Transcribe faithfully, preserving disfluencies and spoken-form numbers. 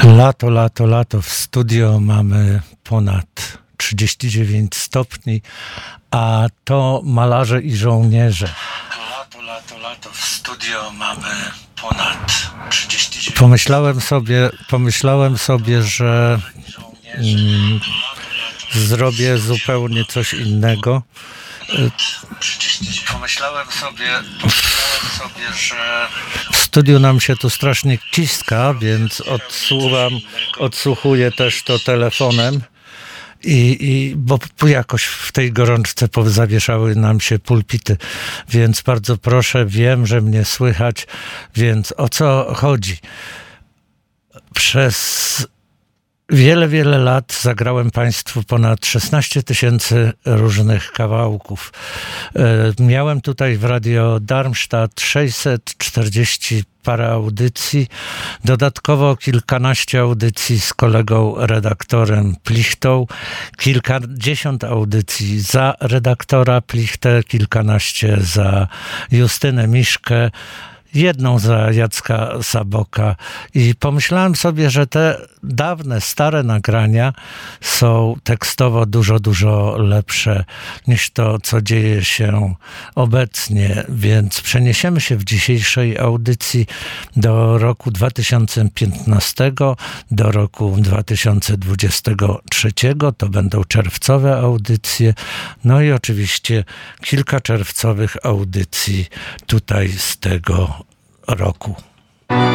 Lato, lato, lato. W studio mamy ponad trzydzieści dziewięć stopni, a to malarze i żołnierze. Lato, lato, lato. W studio mamy ponad trzydzieści dziewięć. Pomyślałem sobie, pomyślałem sobie, że mm, zrobię zupełnie coś innego. Pomyślałem sobie, pomyślałem sobie, że w studiu nam się tu strasznie ciska, więc odsuwam, odsłuchuję też to telefonem i, i bo jakoś w tej gorączce zawieszały nam się pulpity, więc bardzo proszę, wiem, że mnie słychać, więc o co chodzi? Przez Wiele, wiele lat zagrałem Państwu ponad szesnaście tysięcy różnych kawałków. Miałem tutaj w Radio Darmstadt sześćset czterdzieści parę audycji, dodatkowo kilkanaście audycji z kolegą redaktorem Plichtą, kilkadziesiąt audycji za redaktora Plichtę, kilkanaście za Justynę Miszkę, jedną za Jacka Saboka i pomyślałem sobie, że te dawne, stare nagrania są tekstowo dużo, dużo lepsze niż to, co dzieje się obecnie, więc przeniesiemy się w dzisiejszej audycji do roku dwa tysiące piętnastego, do roku dwa tysiące dwudziestego trzeciego, to będą czerwcowe audycje, no i oczywiście kilka czerwcowych audycji tutaj z tego roku.